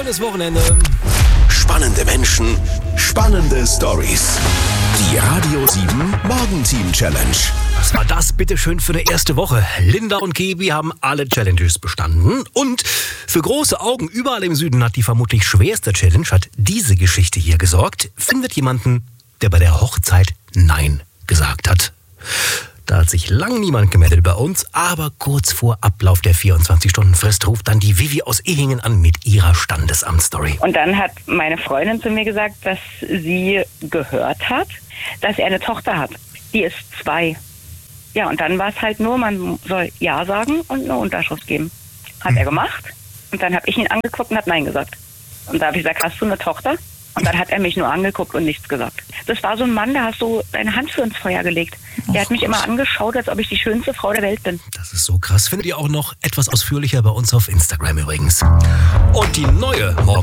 Schönes Wochenende. Spannende Menschen, spannende Stories. Die Radio 7 Morgenteam Challenge. Was war das bitte schön für eine erste Woche? Linda und Gaby haben alle Challenges bestanden. Und für große Augen überall im Süden hat die vermutlich schwerste Challenge, hat diese Geschichte hier gesorgt. Findet jemanden, der bei der Hochzeit Nein gesagt hat. Da hat sich lang niemand gemeldet bei uns, aber kurz vor Ablauf der 24-Stunden-Frist ruft dann die Vivi aus Ehingen an mit ihrer Standesamtsstory. Und dann hat meine Freundin zu mir gesagt, dass sie gehört hat, dass er eine Tochter hat. Die ist 2. Ja, und dann war es halt nur, man soll Ja sagen und eine Unterschrift geben. Hat er gemacht. Und dann habe ich ihn angeguckt und habe Nein gesagt. Und da habe ich gesagt, hast du eine Tochter? Und dann hat er mich nur angeguckt und nichts gesagt. Das war so ein Mann, da hast du deine Hand für ins Feuer gelegt. Der hat mich immer angeschaut, als ob ich die schönste Frau der Welt bin. Das ist so krass. Findet ihr auch noch etwas ausführlicher bei uns auf Instagram übrigens. Und die neue